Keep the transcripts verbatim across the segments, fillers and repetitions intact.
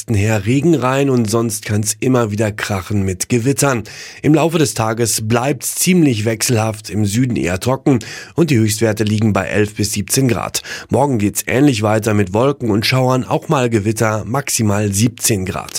Westen her Regen rein und sonst kann es immer wieder krachen mit Gewittern. Im Laufe des Tages bleibt es ziemlich wechselhaft, im Süden eher trocken und die Höchstwerte liegen bei elf bis siebzehn Grad. Morgen geht's ähnlich weiter mit Wolken und Schauern, auch mal Gewitter, maximal siebzehn Grad.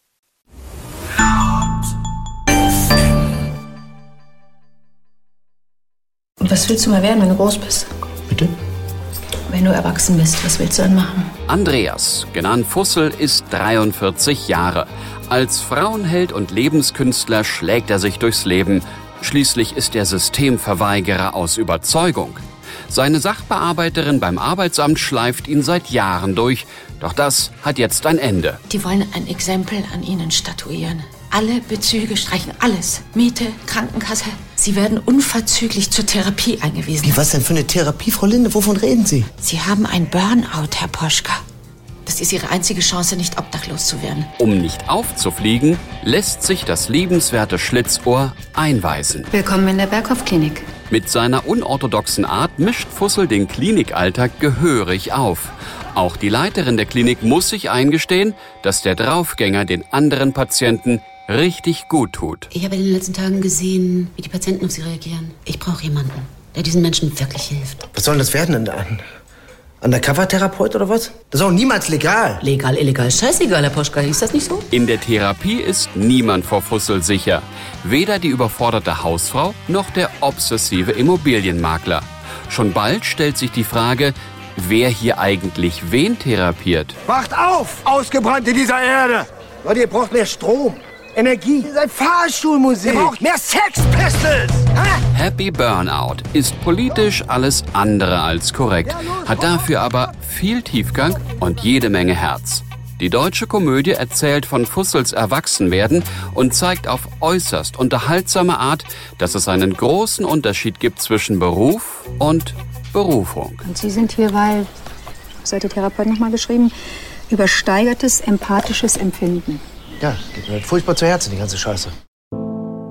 Und was willst du mal werden, wenn du groß bist? Bitte? Wenn du erwachsen bist, was willst du dann machen? Andreas, genannt Fussel, ist dreiundvierzig Jahre. Als Frauenheld und Lebenskünstler schlägt er sich durchs Leben. Schließlich ist er Systemverweigerer aus Überzeugung. Seine Sachbearbeiterin beim Arbeitsamt schleift ihn seit Jahren durch. Doch das hat jetzt ein Ende. Die wollen ein Exempel an ihnen statuieren. Alle Bezüge streichen, alles. Miete, Krankenkasse. Sie werden unverzüglich zur Therapie eingewiesen. Wie, was denn für eine Therapie, Frau Linde? Wovon reden Sie? Sie haben ein Burnout, Herr Poschka. Das ist Ihre einzige Chance, nicht obdachlos zu werden. Um nicht aufzufliegen, lässt sich das liebenswerte Schlitzohr einweisen. Willkommen in der Berghoff-Klinik. Mit seiner unorthodoxen Art mischt Fussel den Klinikalltag gehörig auf. Auch die Leiterin der Klinik muss sich eingestehen, dass der Draufgänger den anderen Patienten richtig gut tut. Ich habe in den letzten Tagen gesehen, wie die Patienten auf sie reagieren. Ich brauche jemanden, der diesen Menschen wirklich hilft. Was soll das werden denn da? Undercover-Therapeut oder was? Das ist auch niemals legal. Legal, illegal, scheißegal, Herr Poschka. Ist das nicht so? In der Therapie ist niemand vor Fussel sicher. Weder die überforderte Hausfrau noch der obsessive Immobilienmakler. Schon bald stellt sich die Frage, wer hier eigentlich wen therapiert. Wacht auf, Ausgebrannte dieser Erde! Leute, ihr braucht mehr Strom, Energie. Ihr seid Fahrstuhlmusik. Ihr braucht mehr Sex Pistols! Ha? Happy Burnout ist politisch alles andere als korrekt, hat dafür aber viel Tiefgang und jede Menge Herz. Die deutsche Komödie erzählt von Fussels Erwachsenwerden und zeigt auf äußerst unterhaltsame Art, dass es einen großen Unterschied gibt zwischen Beruf und Berufung. Und Sie sind hier, weil, was hat der Therapeut nochmal geschrieben, übersteigertes empathisches Empfinden. Ja, geht mir furchtbar zu Herzen, die ganze Scheiße.